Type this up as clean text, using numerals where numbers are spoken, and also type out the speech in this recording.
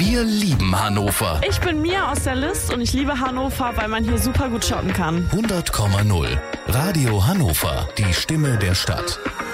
Wir lieben Hannover. Ich bin Mia aus der List und ich liebe Hannover, weil man hier super gut shoppen kann. 100,0 Radio Hannover, die Stimme der Stadt.